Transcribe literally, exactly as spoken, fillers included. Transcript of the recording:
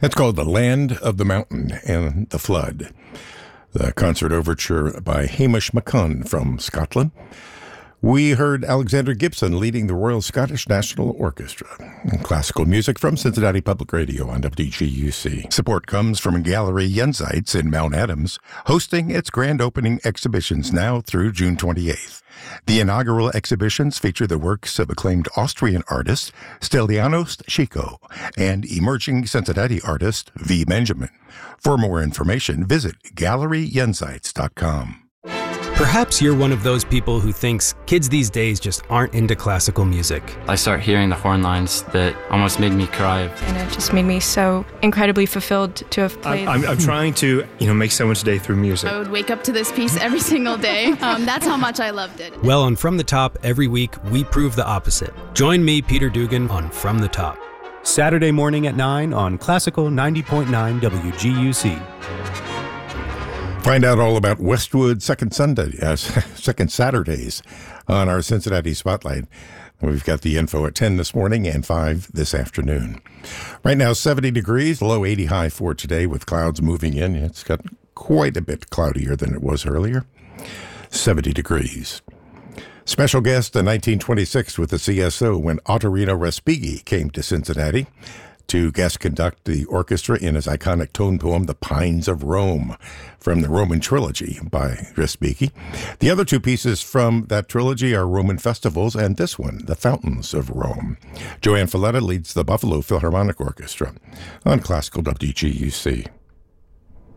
It's called The Land of the Mountain and the Flood. The concert overture by Hamish McCunn from Scotland. We heard Alexander Gibson leading the Royal Scottish National Orchestra. And classical music from Cincinnati Public Radio on W G U C. Support comes from Gallery Jenseits in Mount Adams, hosting its grand opening exhibitions now through June twenty-eighth. The inaugural exhibitions feature the works of acclaimed Austrian artist Stelianos Chico and emerging Cincinnati artist V. Benjamin. For more information, visit gallery jenseits dot com. Perhaps you're one of those people who thinks kids these days just aren't into classical music. I started hearing the horn lines that almost made me cry. And it just made me so incredibly fulfilled to have played. I'm, I'm, I'm trying to, you know, make someone's day through music. I would wake up to this piece every single day. Um, that's how much I loved it. Well, on From the Top, every week, we prove the opposite. Join me, Peter Dugan, on From the Top. Saturday morning at nine on Classical ninety point nine W G U C. Find out all about Westwood Second Sunday, uh, Second Saturdays on our Cincinnati Spotlight. We've got the info at ten this morning and five this afternoon. Right now, seventy degrees, low eighty, high for today with clouds moving in. It's got quite a bit cloudier than it was earlier. seventy degrees. Special guest in nineteen twenty-six with the C S O when Ottorino Respighi came to Cincinnati to guest conduct the orchestra in his iconic tone poem, The Pines of Rome, from the Roman Trilogy by Respighi. The other two pieces from that trilogy are Roman festivals and this one, The Fountains of Rome. Joanne Falletta leads the Buffalo Philharmonic Orchestra on Classical W G U C.